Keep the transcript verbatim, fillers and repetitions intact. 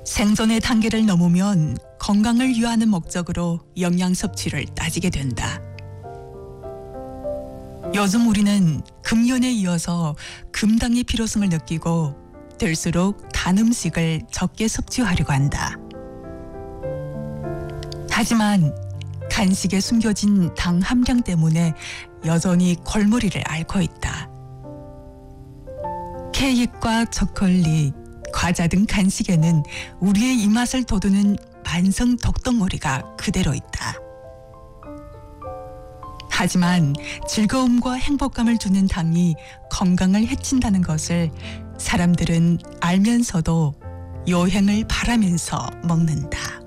생존의 단계를 넘으면 건강을 유하는 목적으로 영양 섭취를 따지게 된다. 요즘 우리는 금연에 이어서 금당의 필요성을 느끼고 될수록 단 음식을 적게 섭취하려고 한다. 하지만 간식에 숨겨진 당 함량 때문에 여전히 골머리를 앓고 있다. 케이크와 초콜릿, 과자 등 간식에는 우리의 입맛을 돋우는 만성 독덩어리가 그대로 있다. 하지만 즐거움과 행복감을 주는 당이 건강을 해친다는 것을 사람들은 알면서도 요행을 바라면서 먹는다.